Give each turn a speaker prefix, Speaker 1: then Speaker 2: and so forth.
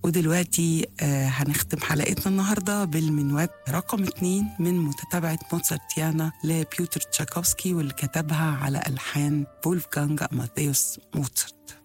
Speaker 1: ودلوقتي هنختم حلقتنا النهاردة بالمنوات رقم 2 من متتابعة موتسارتيانا لبيوتر تشايكوفسكي، واللي كتبها على ألحان فولفغانج أماديوس موتسارت.